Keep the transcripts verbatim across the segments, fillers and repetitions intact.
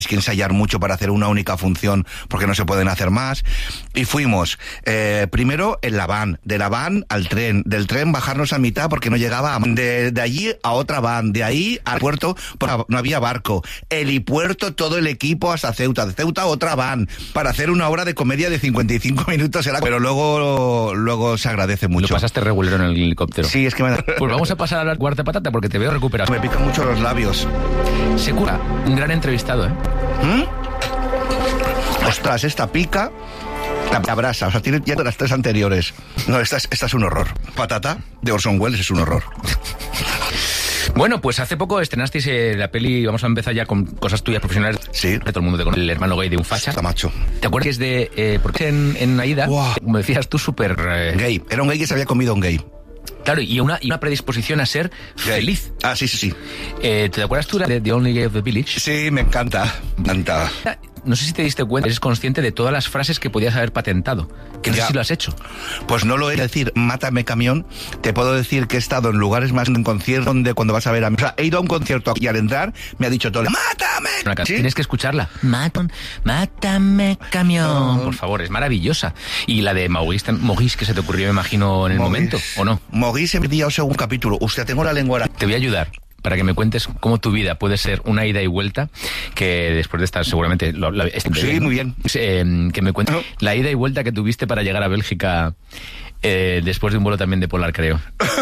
que ensayar mucho para hacer una única función porque no se pueden hacer más. Y fuimos eh, primero en la van, de la van al tren, del tren bajarnos a mitad porque no llegaba, a, de, de allí a otra van, de ahí al puerto, no había barco, helipuerto, todo el equipo hasta Ceuta, de Ceuta otra van, para hacer una hora de comedia de cincuenta y cinco minutos, era, pero luego luego se agradece mucho. Lo pasaste regulero en el helicóptero. Sí, es que me da... Pues vamos a pasar a la cuarta patata porque te veo recuperado. Me pican mucho los labios. Se cura, un gran entrevistado, ¿eh? ¿Mm? Ostras, esta pica, la abrasa, o sea, tiene ya las tres anteriores. No, esta es, esta es un horror. Patata de Orson Welles es un horror. Bueno, pues hace poco estrenasteis eh, la peli, vamos a empezar ya con cosas tuyas profesionales. Sí. De todo el mundo te conoce, el hermano gay de un facha. Está macho. ¿Te acuerdas que es de, eh, porque en, en Aida, wow, como decías tú, súper... Eh... Gay, era un gay que se había comido un gay. Claro, y una, y una predisposición a ser gay. Feliz. Ah, sí, sí, sí. Eh, ¿Te acuerdas tú de The Only Gay of the Village? Sí, me encanta, me encanta. No sé si te diste cuenta, eres consciente de todas las frases que podías haber patentado. Que no ya. sé si lo has hecho. Pues no lo he decir, mátame camión. Te puedo decir que he estado en lugares más en conciertos donde cuando vas a ver a mí. O sea, he ido a un concierto y al entrar me ha dicho todo, ¡mátame! ¿Sí? Tienes que escucharla. Mátame, mátame camión. Oh. Por favor, es maravillosa. Y la de Maurice, Maurice que se te ocurrió, me imagino, en el Maurice. momento, ¿o no? Maurice me dio un segundo capítulo. Usted, tengo la lengua. Te voy a ayudar para que me cuentes cómo tu vida puede ser una ida y vuelta, que después de estar seguramente... Lo, lo, este, sí, muy bien. Eh, que me cuentes no. la ida y vuelta que tuviste para llegar a Bélgica eh, después de un vuelo también de Polar, creo.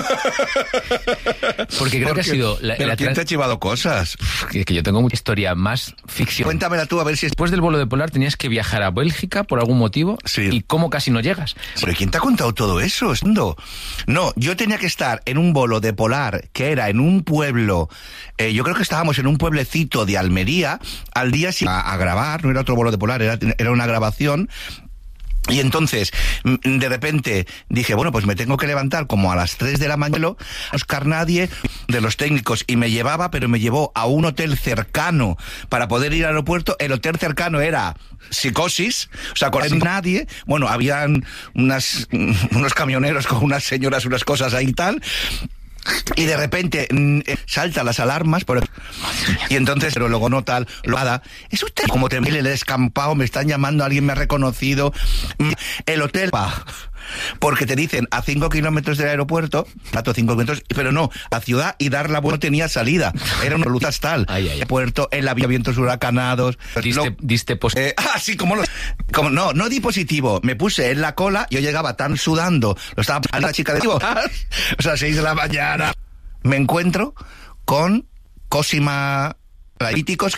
Porque creo ¿Por que ha sido... La, ¿Pero la quién trans... te ha chivado cosas? Es que yo tengo mucha historia más ficción. Cuéntamela tú a ver si... Es... Después del vuelo de Polar tenías que viajar a Bélgica por algún motivo. Sí. ¿Y cómo casi no llegas? ¿Pero quién te ha contado todo eso? No, no, yo tenía que estar en un vuelo de Polar que era en un pueblo... Eh, yo creo que estábamos en un pueblecito de Almería al día siguiente a, a grabar, no era otro vuelo de Polar, era, era una grabación. Y entonces, de repente, dije, bueno, pues me tengo que levantar como a las tres de la mañana, no buscar nadie de los técnicos, y me llevaba, pero me llevó a un hotel cercano para poder ir al aeropuerto. El hotel cercano era Psicosis, o sea, con nadie. Bueno, habían unas, unos camioneros con unas señoras, unas cosas ahí y tal. Y de repente mm, saltan las alarmas por... y entonces, pero luego no tal, lo haga, es usted como te el descampado, me están llamando, alguien me ha reconocido, el hotel va, porque te dicen a cinco kilómetros del aeropuerto, a cinco kilómetros, pero no, a ciudad, y dar la vuelta no tenía salida, era una ruta tal, ay, ay. El puerto, el avión, vientos huracanados, diste, lo, diste pos- eh, así como los, como no, no di positivo, me puse en la cola, yo llegaba tan sudando, lo estaba a la chica de o sea, seis de la mañana, me encuentro con Cosima Políticos